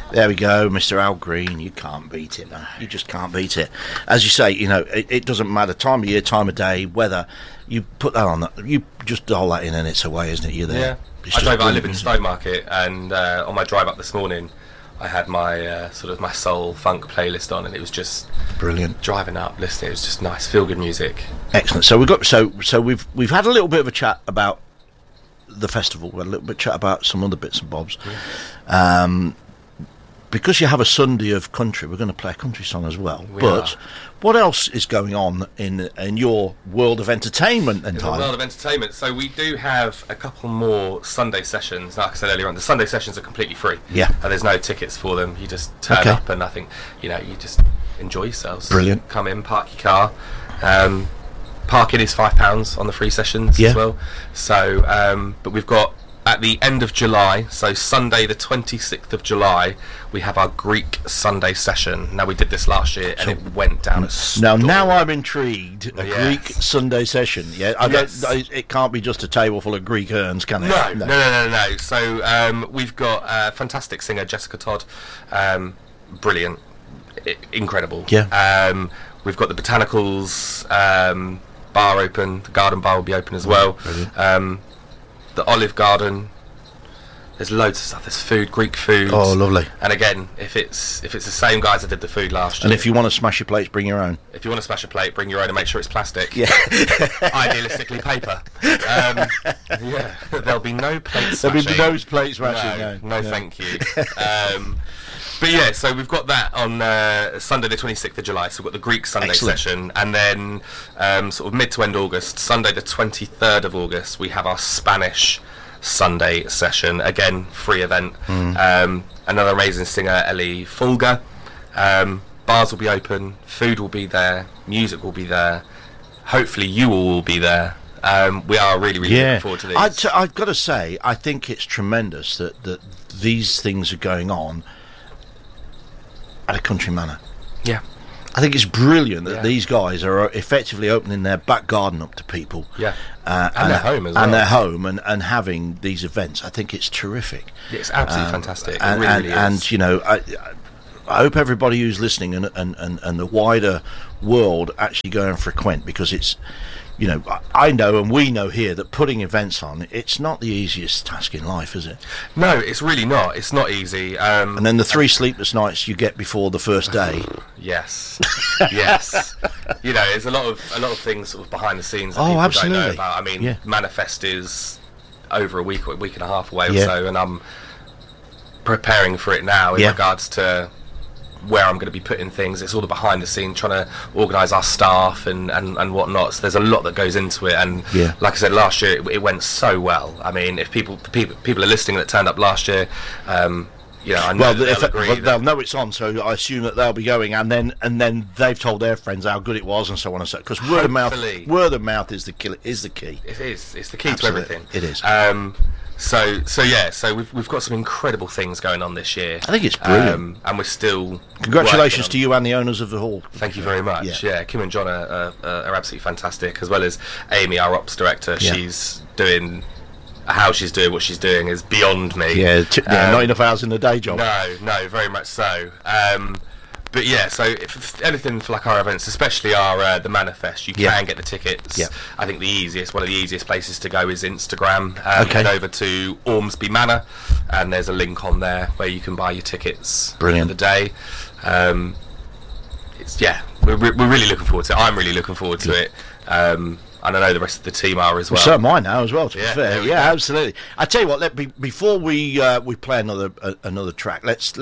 There we go, Mr. Al Green. You can't beat it, man. You just can't beat it. As you say, it doesn't matter time of year, time of day, weather. You put that on, you just dial that in and it's away, isn't it? You're there. Yeah. I live in Stowmarket, and on my drive up this morning, I had my my soul funk playlist on, and it was just brilliant. Driving up, listening, it was just nice, feel good music. Excellent. So we've had a little bit of a chat about the festival. We had a little bit of chat about some other bits and bobs. Yeah. Because you have a Sunday of country, we're going to play a country song as well. What else is going on in your world of entertainment? In the world of entertainment, so we do have a couple more Sunday sessions. Like I said earlier on, the Sunday sessions are completely free. Yeah, and there's no tickets for them. You just turn up, and I think you just enjoy yourselves. Brilliant. Come in, park your car. Parking is £5 on the free sessions as well. So, but we've got. At the end of July, so Sunday the 26th of July, we have our Greek Sunday session. Now, we did this last year, and it went down a storm. Now I'm intrigued. Greek Sunday session, yeah? It can't be just a table full of Greek urns, can it? No. So we've got fantastic singer Jessica Todd. Brilliant. Incredible. Yeah. We've got the Botanicals bar open. The Garden Bar will be open as well. The Olive Garden. There's loads of stuff. There's food, Greek food. Oh, lovely! And again, if it's the same guys that did the food last year. And if you want to smash your plates, bring your own. If you want to smash a plate, bring your own and make sure it's plastic. Yeah. Idealistically, paper. Yeah. There'll be no plate smashing. There'll be no plate smashing. No, thank you. But yeah, so we've got that on Sunday the 26th of July, so we've got the Greek Sunday session, and then sort of mid to end August, Sunday the 23rd of August, we have our Spanish Sunday session, again, free event. Another amazing singer, Ellie Fulga. Bars will be open, food will be there, music will be there, hopefully you all will be there. We are really looking forward to these. I've got to say, I think it's tremendous that these things are going on at a country manor. Yeah. I think it's brilliant that these guys are effectively opening their back garden up to people. Yeah. And their home as well. And their home and having these events. I think it's terrific. It's absolutely fantastic. It really is. And, I hope everybody who's listening and the wider world actually go and frequent, because it's, I know and we know here that putting events on, it's not the easiest task in life, is it? No, it's really not. It's not easy. And then the 3 sleepless nights you get before the first day. Yes. There's a lot of things sort of behind the scenes that people don't know about. I mean, Manifest is over a week and a half away or so, and I'm preparing for it now in regards to where I'm going to be putting things. It's all the behind the scenes, trying to organise our staff and whatnot. So there's a lot that goes into it. And like I said, last year it went so well. I mean, if people are listening that turned up last year, I know they'll know it's on. So I assume that they'll be going, and then they've told their friends how good it was, and so on and so. Because word of mouth is the key. It is. It's the key to everything. It is. So we've got some incredible things going on this year. I think it's brilliant, and we're still. Congratulations to you and the owners of the hall. Thank you very much. Yeah, Kim and John are absolutely fantastic, as well as Amy, our ops director. She's doing. How she's doing what she's doing is beyond me. Not enough hours in the day job. No, very much so. But yeah, so if anything for like our events, especially our the Manifest, you can get the tickets. I think one of the easiest places to go is Instagram. Head over to Ormsby Manor, and there's a link on there where you can buy your tickets for the day. We're really looking forward to it. I'm really looking forward to it. And I know the rest of the team are as well. So am I now as well, to be fair. Yeah, absolutely. I tell you what, before we play another track, let's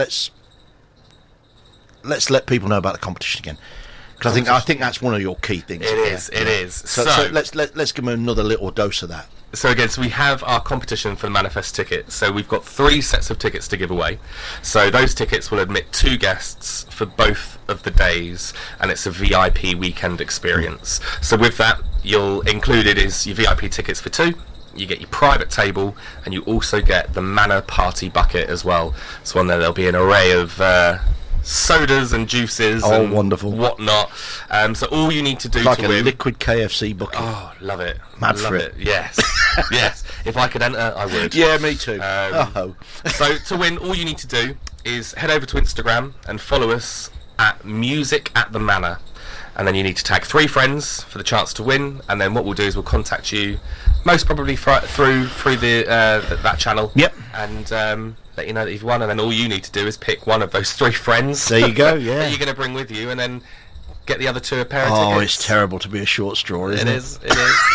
let people know about the competition again, because I think that's one of your key things. It is. So let's give them another little dose of that. So again, we have our competition for the Manifest tickets. So we've got 3 sets of tickets to give away. So those tickets will admit 2 guests for both of the days, and it's a VIP weekend experience. So with that, included is your VIP tickets for 2. You get your private table, and you also get the Manor Party bucket as well. So on there, there'll be an array of sodas and juices and wonderful whatnot. So all you need to do like to a win, liquid KFC bucket. Oh, love it. Mad for it. Yes. Yes. If I could enter, I would. Yeah, me too. So to win, all you need to do is head over to Instagram and follow us at Music at the Manor. And then you need to tag 3 friends for the chance to win. And then what we'll do is we'll contact you, most probably through the that channel. Yep. And let you know that you've won. And then all you need to do is pick one of those 3 friends. There you go. Yeah. that you're going to bring with you, and then get the other 2 a pair of tickets. Oh, it's terrible to be a short straw, isn't it? It is.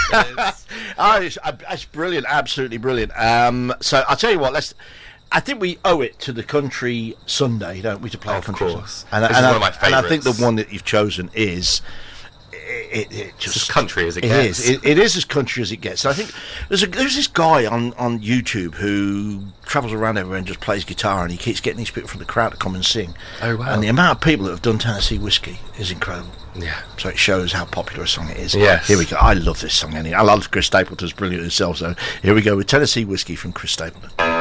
It's brilliant. Absolutely brilliant. So I'll tell you what. I think we owe it to the Country Sunday, don't we, to play a country song? Of course. This is one of my favourites. And I think the one that you've chosen is... It's just as country as it gets. It is as country as it gets. So I think there's this guy on YouTube who travels around everywhere and just plays guitar, and he keeps getting these people from the crowd to come and sing. Oh, wow. And the amount of people that have done Tennessee Whiskey is incredible. Yeah. So it shows how popular a song it is. Yes. Here we go. I love this song anyway. I love Chris Stapleton's brilliant himself. So here we go with Tennessee Whiskey from Chris Stapleton.